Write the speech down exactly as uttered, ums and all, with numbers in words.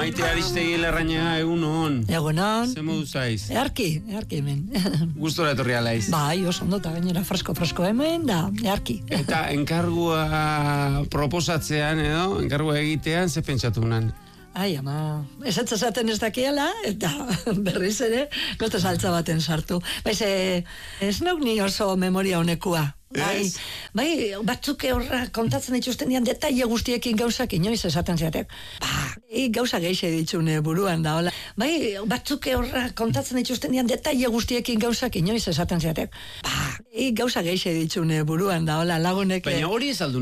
Maite Aristegi Larrañaga, egun hon. Egun hon. Ze modu zaiz? Earki, earki hemen. Gustora etorri alaiz. Bai, oso ondo, eta gainera fresko-fresko hemen, da, earki. Eta enkargua proposatzean edo, enkargua egitean, ze pentsatu nan? Ai, ama, ez etzazaten ez dakiela, eta berriz ere, gote saltza baten sartu. Baiz, ez nauk ni oso memoria honekua. Bai, bai, batzuk horra kontatzen dituzten dian detaile guztiekin gauzak inoiz esaten ziatek. Ba, e, gauza geixe ditxune buruan da, hola. Bai, batzuk horra kontatzen dituzten dian detaile guztiekin gauzak inoiz esaten ziatek. Ba, e, gauza geixe ditxune buruan da, hola, lagunek. Baina hori ez aldu